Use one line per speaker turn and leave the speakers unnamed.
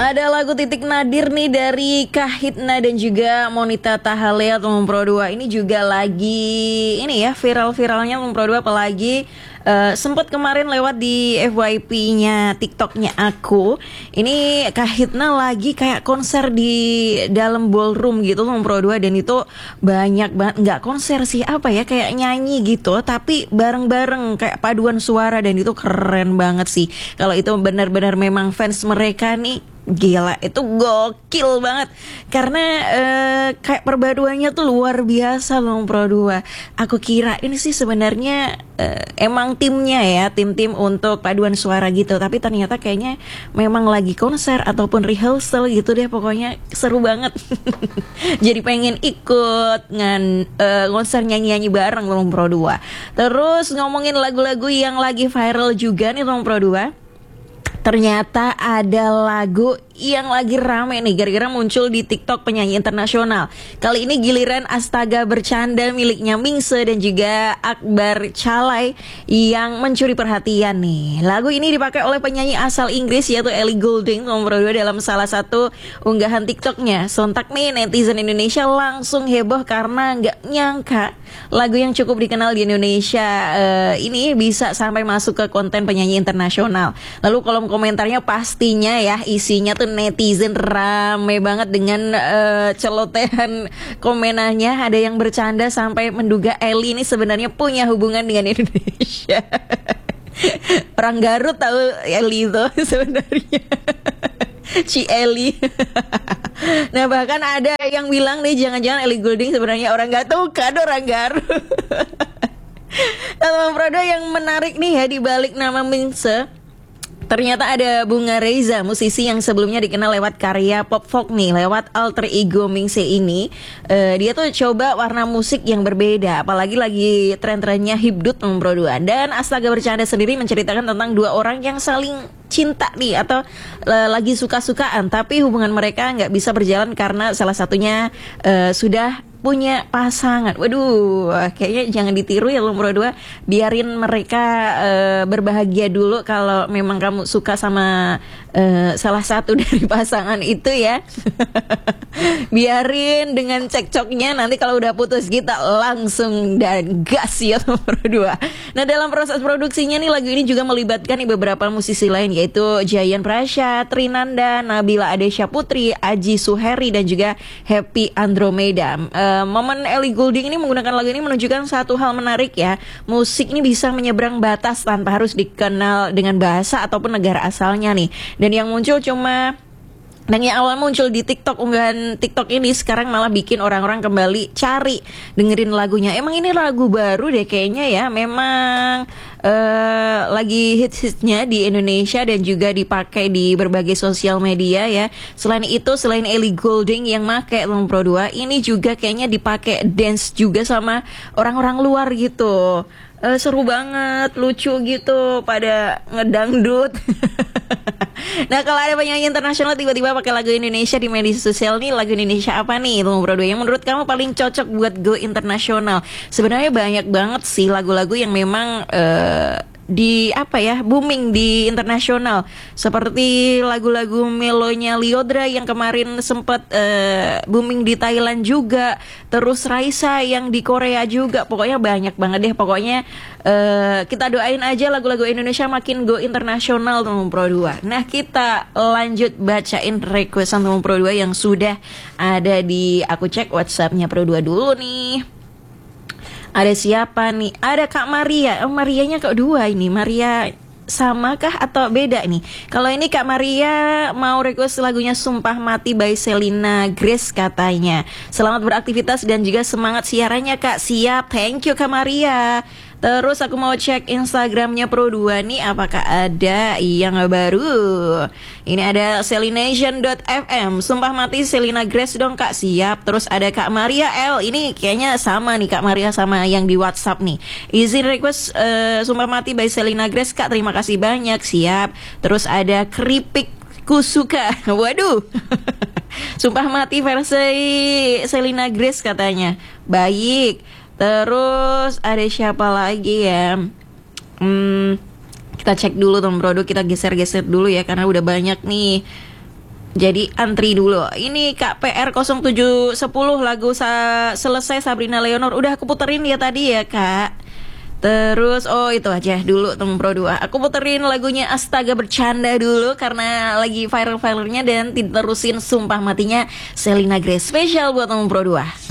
Ada lagu Titik Nadir nih dari Kahitna dan juga Monita Tahalea teman Pro 2. Ini juga lagi ini ya viral-viralnya teman Pro 2, apalagi sempat kemarin lewat di FYP-nya TikTok-nya aku. Ini Kahitna lagi kayak konser di dalam ballroom gitu teman Pro 2, dan itu banyak banget, nggak konser sih, apa ya, kayak nyanyi gitu tapi bareng-bareng kayak paduan suara, dan itu keren banget sih. Kalau itu benar-benar memang fans mereka nih, gila, itu gokil banget. Karena kayak perpaduannya tuh luar biasa loh Pro 2. Aku kira ini sih sebenarnya emang timnya ya, tim-tim untuk paduan suara gitu, tapi ternyata kayaknya memang lagi konser ataupun rehearsal gitu deh. Pokoknya seru banget. Jadi pengen ikut konser nyanyi-nyanyi bareng loh Pro 2. Terus ngomongin lagu-lagu yang lagi viral juga nih loh Pro 2. Ternyata ada lagu yang lagi rame nih gara-gara muncul di TikTok penyanyi internasional. Kali ini giliran Astaga Bercanda miliknya Mingse dan juga Akbar Calai yang mencuri perhatian nih. Lagu ini dipakai oleh penyanyi asal Inggris yaitu Ellie Goulding nomor 2 dalam salah satu unggahan TikToknya. Sontak nih netizen Indonesia langsung heboh karena nggak nyangka lagu yang cukup dikenal di Indonesia ini bisa sampai masuk ke konten penyanyi internasional. Lalu kolom komentarnya pastinya ya isinya tuh netizen rame banget dengan celotehan komenannya. Ada yang bercanda sampai menduga Ellie ini sebenarnya punya hubungan dengan Indonesia. Orang Garut tahu Ellie itu sebenarnya. Ci Ellie. Nah bahkan ada yang bilang nih jangan-jangan Ellie Goulding sebenarnya orang nggak tahu kan, orang Garut. Nah teman Prodo yang menarik nih ya di balik nama Mingse, ternyata ada Bunga Reza, musisi yang sebelumnya dikenal lewat karya pop folk nih, lewat alter ego Mingse ini. Dia tuh coba warna musik yang berbeda, apalagi lagi tren-trennya hipdut nomor 2. Dan Astaga Bercanda sendiri menceritakan tentang dua orang yang saling cinta nih atau lagi suka-sukaan, tapi hubungan mereka nggak bisa berjalan karena salah satunya sudah punya pasangan. Waduh, kayaknya jangan ditiru ya nomor 2. Biarin mereka berbahagia dulu kalau memang kamu suka sama salah satu dari pasangan itu ya. Biarin dengan cekcoknya, nanti kalau udah putus kita langsung dan gas ya nomor 2. Nah dalam proses produksinya nih lagu ini juga melibatkan nih beberapa musisi lain yaitu Jayan Prasya, Trinanda, Nabila Adesya Putri, Aji Suheri dan juga Happy Andromeda. Momen Ellie Goulding ini menggunakan lagu ini menunjukkan satu hal menarik ya. Musik ini bisa menyeberang batas tanpa harus dikenal dengan bahasa ataupun negara asalnya nih. Dan yang muncul cuma yang awal muncul di TikTok, unggahan TikTok ini sekarang malah bikin orang-orang kembali cari dengerin lagunya. Emang ini lagu baru deh kayaknya ya. Memang lagi hits-hitsnya di Indonesia dan juga dipakai di berbagai sosial media ya. Selain itu, selain Ellie Goulding yang make Pro 2, ini juga kayaknya dipakai dance juga sama orang-orang luar gitu. Seru banget, lucu gitu, pada ngedangdut. Nah kalau ada penyanyi internasional tiba-tiba pakai lagu Indonesia di media sosial nih, lagu Indonesia apa nih Bro 2 yang menurut kamu paling cocok buat go internasional? Sebenarnya banyak banget sih lagu-lagu yang memang di apa ya, booming di internasional, seperti lagu-lagu melonya Lyodra yang kemarin sempat booming di Thailand juga, terus Raisa yang di Korea juga. Pokoknya banyak banget deh. Pokoknya kita doain aja lagu-lagu Indonesia makin go internasional teman Pro 2. Nah kita lanjut bacain requestan teman Pro 2 yang sudah ada di, aku cek WhatsAppnya Pro 2 dulu nih. Ada siapa nih? Ada Kak Maria. Oh, Marianya kok dua ini. Maria sama kah atau beda nih? Kalau ini Kak Maria mau request lagunya Sumpah Mati by Selena Grace katanya. Selamat beraktivitas dan juga semangat siarannya Kak. Siap, thank you Kak Maria. Terus aku mau cek Instagramnya Pro 2 nih, apakah ada yang baru. Ini ada selination.fm, Sumpah Mati Selena Grace dong Kak. Siap. Terus ada Kak Maria L, ini kayaknya sama nih Kak Maria sama yang di WhatsApp nih. Izin request Sumpah Mati by Selena Grace Kak, terima kasih banyak. Siap. Terus ada Keripik Kusuka. Waduh. Sumpah Mati versi Selena Grace katanya. Baik. Terus ada siapa lagi ya? Kita cek dulu teman produk, kita geser-geser dulu ya karena udah banyak nih Jadi antri dulu. Ini KPR 0710 lagu selesai Sabrina Leonor. Udah aku puterin ya tadi ya Kak. Terus itu aja dulu temen Pro 2. Aku puterin lagunya Astaga Bercanda dulu karena lagi viral-viralnya, dan terusin Sumpah Matinya Selina Grace spesial buat temen Pro 2.